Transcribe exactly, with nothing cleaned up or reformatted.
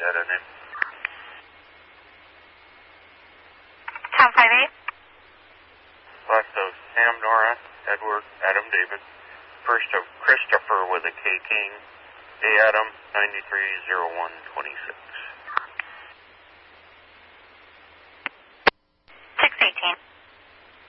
data name. Tom five eight. Last of Sam, Nora, Edward, Adam, David. First of Christopher with a K King. A Adam, nine three zero one two six.